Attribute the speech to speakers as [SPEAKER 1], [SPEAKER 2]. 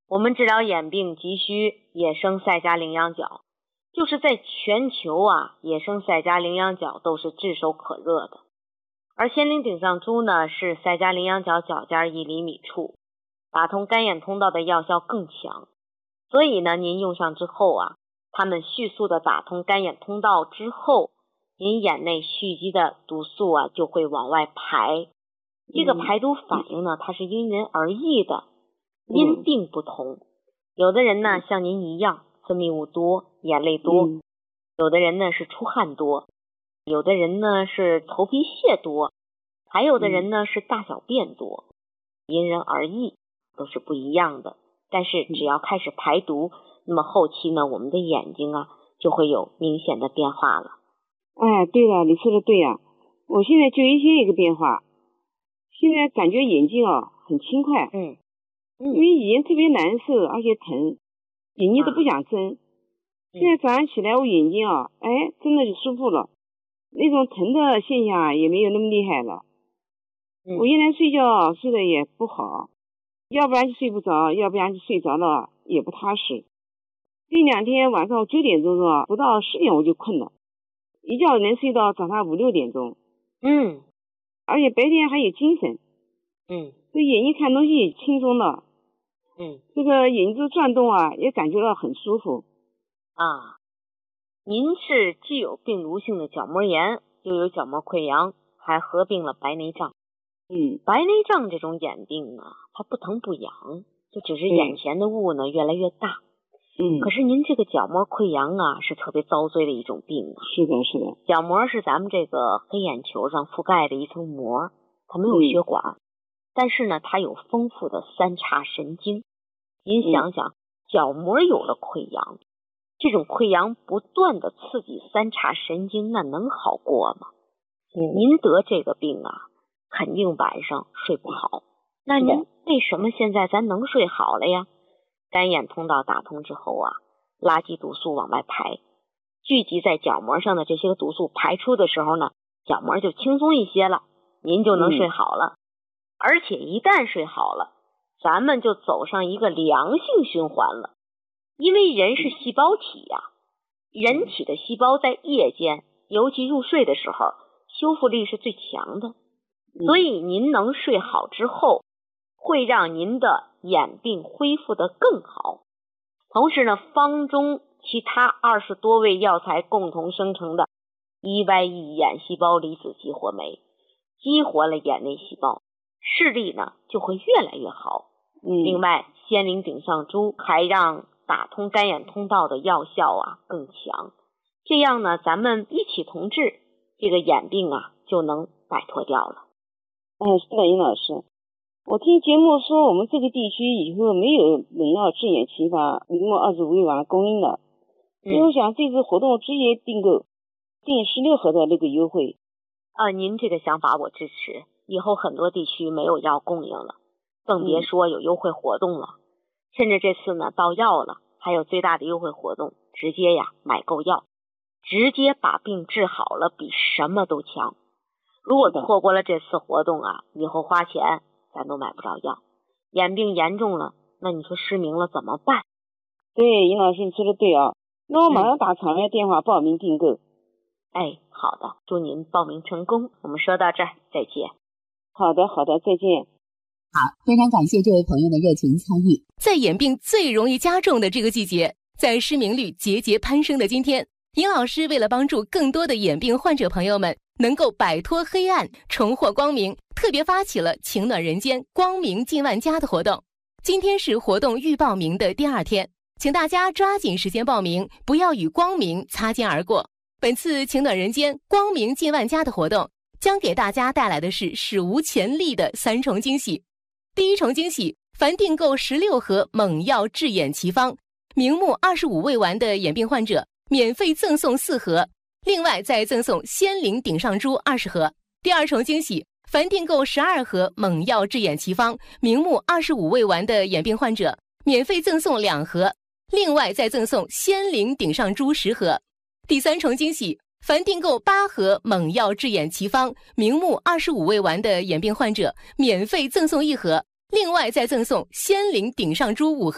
[SPEAKER 1] 我们治疗眼病急需野生赛迦羚羊角，就是在全球野生赛迦羚羊角都是炙手可热的。而仙灵顶上珠呢，是赛迦羚羊角角尖1厘米处，打通干眼通道的药效更强。所以呢，您用上之后它们迅速的打通干眼通道之后，您眼内蓄积的毒素就会往外排。这个排毒反应呢，它是因人而异的，因病不同。有的人呢，像您一样，分泌物多，眼泪多；有的人呢是出汗多；有的人呢是头皮屑多；还有的人呢是大小便多，因人而异，都是不一样的。但是只要开始排毒，那么后期呢，我们的眼睛就会有明显的变化了。
[SPEAKER 2] 哎，对了，你说的对我现在就一个变化，现在感觉眼睛很轻快。因为以前特别难受，而且疼，眼睛都不想睁。现在早上起来，我眼睛真的就舒服了，那种疼的现象也没有那么厉害了。我原来睡觉睡得也不好，要不然就睡不着，要不然就睡着了也不踏实。这2天晚上9点钟不到10点我就困了，一觉能睡到早上5、6点钟。而且白天还有精神。这眼睛看东西也轻松了。这个眼睛转动也感觉到很舒服。
[SPEAKER 1] 您是既有病毒性的角膜炎，又有角膜溃疡，还合并了白内障。白内障这种眼病它不疼不痒，就只是眼前的雾呢越来越大。可是您这个角膜溃疡是特别遭罪的一种病。
[SPEAKER 2] 是的，是的。
[SPEAKER 1] 角膜是咱们这个黑眼球上覆盖的一层膜，它没有血管，但是呢，它有丰富的三叉神经。您想想，角膜有了溃疡，这种溃疡不断的刺激三叉神经，那能好过吗？您得这个病肯定晚上睡不好。那您为什么现在咱能睡好了呀？干眼通道打通之后垃圾毒素往外排，聚集在角膜上的这些毒素排出的时候呢，角膜就轻松一些了，您就能睡好了。而且一旦睡好了，咱们就走上一个良性循环了。因为人是细胞体人体的细胞在夜间，尤其入睡的时候，修复力是最强的。所以您能睡好之后，会让您的眼病恢复得更好。同时呢，方中其他20多味药材共同生成的 EYE 眼细胞离子激活酶，激活了眼内细胞，视力呢就会越来越好。另外，仙灵顶上珠还让打通干眼通道的药效更强。这样呢，咱们一起同治，这个眼病就能摆脱掉了。
[SPEAKER 2] 是的，尹老师，我听节目说我们这个地区以后没有冷药治眼齐发明目25味丸供应了。所以我想这次活动直接订购，订16盒的那个优惠。
[SPEAKER 1] 您这个想法我支持。以后很多地区没有药供应了，更别说有优惠活动了。甚至这次呢到药了，还有最大的优惠活动，直接买够药，直接把病治好了，比什么都强。如果错过了这次活动以后花钱咱都买不着药。眼病严重了，那你说失明了怎么办？
[SPEAKER 2] 对，尹老师你说的对那我马上打场外电话报名订购。
[SPEAKER 1] 好的，祝您报名成功。我们说到这儿，再见。
[SPEAKER 2] 好的，再见。
[SPEAKER 3] 好，非常感谢这位朋友的热情参与。在眼病最容易加重的这个季节，在失明率节节攀升的今天，尹老师为了帮助更多的眼病患者朋友们能够摆脱黑暗，重获光明，特别发起了情暖人间光明近万家的活动。今天是活动预报名的第2天，请大家抓紧时间报名，不要与光明擦肩而过。本次情暖人间光明近万家的活动将给大家带来的是史无前例的3重惊喜。第1重惊喜，凡订购16盒猛药治眼奇方明目25味丸的眼病患者免费赠送4盒，另外再赠送仙灵顶上珠20盒。第2重惊喜，凡订购12盒猛药治眼奇方明目25味丸的眼病患者免费赠送2盒，另外再赠送仙灵顶上珠10盒。第3重惊喜，凡订购8盒猛药治眼奇方明目25味丸的眼病患者免费赠送1盒，另外再赠送仙灵顶上珠5盒。